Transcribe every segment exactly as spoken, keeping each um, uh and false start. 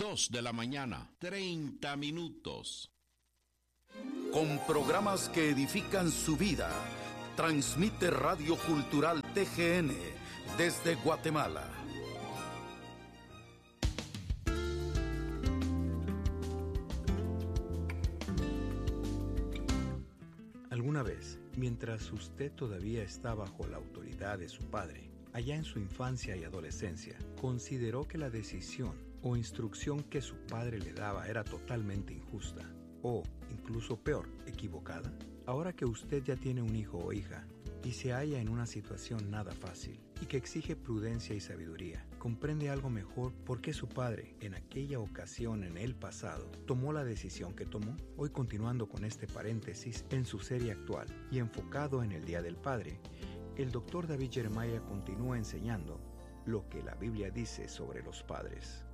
dos de la mañana, treinta minutos. Con programas que edifican su vida, transmite Radio Cultural T G N desde Guatemala. Alguna vez, mientras usted todavía está bajo la autoridad de su padre, allá en su infancia y adolescencia, consideró que la decisión o instrucción que su padre le daba era totalmente injusta, o, incluso peor, equivocada. Ahora que usted ya tiene un hijo o hija, y se halla en una situación nada fácil, y que exige prudencia y sabiduría, comprende algo mejor por qué su padre, en aquella ocasión en el pasado, tomó la decisión que tomó. Hoy, continuando con este paréntesis en su serie actual y enfocado en el Día del Padre, el doctor David Jeremiah continúa enseñando lo que la Biblia dice sobre los padres.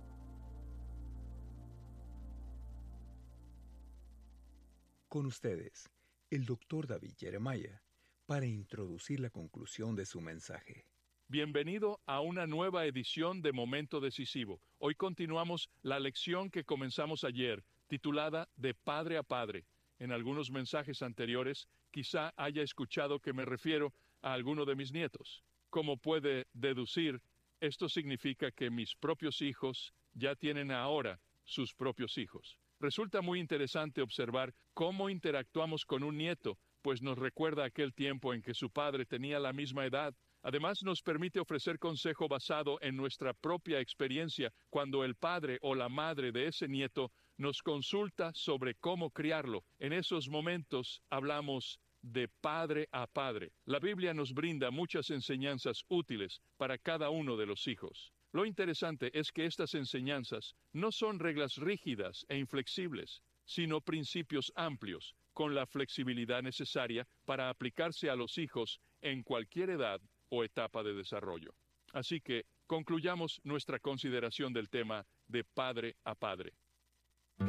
Con ustedes, el doctor David Jeremiah, para introducir la conclusión de su mensaje. Bienvenido a una nueva edición de Momento Decisivo. Hoy continuamos la lección que comenzamos ayer, titulada De Padre a Padre. En algunos mensajes anteriores, quizá haya escuchado que me refiero a alguno de mis nietos. Como puede deducir, esto significa que mis propios hijos ya tienen ahora sus propios hijos. Resulta muy interesante observar cómo interactuamos con un nieto, pues nos recuerda aquel tiempo en que su padre tenía la misma edad. Además, nos permite ofrecer consejo basado en nuestra propia experiencia cuando el padre o la madre de ese nieto nos consulta sobre cómo criarlo. En esos momentos hablamos de padre a padre. La Biblia nos brinda muchas enseñanzas útiles para cada uno de los hijos. Lo interesante es que estas enseñanzas no son reglas rígidas e inflexibles, sino principios amplios, con la flexibilidad necesaria para aplicarse a los hijos en cualquier edad o etapa de desarrollo. Así que concluyamos nuestra consideración del tema de padre a padre.